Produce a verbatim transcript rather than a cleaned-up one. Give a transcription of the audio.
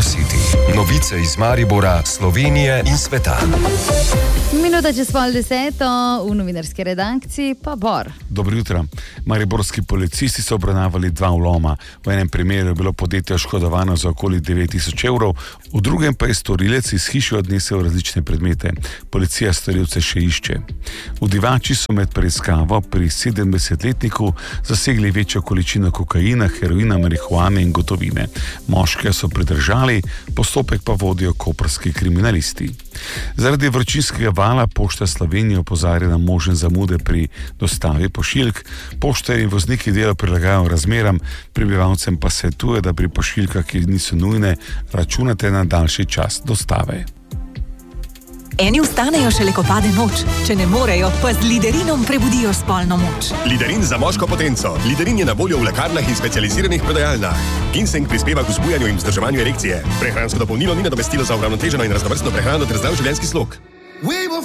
City. Novice iz Maribora, Slovenije in sveta. Minuta čez pol deseto, v novinarski redakciji pa Bor. Dobro jutro. Mariborski policisti so obravnavali dva vloma. V enem primeru je bilo podjetje oškodovano za okoli devet tisoč evrov, v drugem pa je storilec iz hiše odnesel različne predmete. Policija storilce še išče. V Divači so med preiskavo pri sedemdesetletniku zasegli večjo količino kokaina, heroina, marihuane in gotovine. Moškega so pridržali, postopek pa vodijo koprski kriminalisti. Zaradi vročinskega vala Pošta Slovenije opozarja na možne zamude pri dostavi pošiljk. Poštarji in vozniki delo prilagajajo razmeram, prebivalcem pa svetuje, da pri pošiljkah, ki niso nujne, računate na daljši čas dostave. Eni vstanejo šele, ko pade noč. Če ne morejo, pa z Liderinom prebudijo spolno moč. Liderin za moško potenco. Liderin je na voljo v lekarnah in specializiranih prodajalnah. Ginseng prispeva k vzbujanju in vzdrževanju erekcije. Prehransko dopolnilo ni nadomestilo za uravnoteženo in raznovrstno prehrano ter zdrav življenjski slog.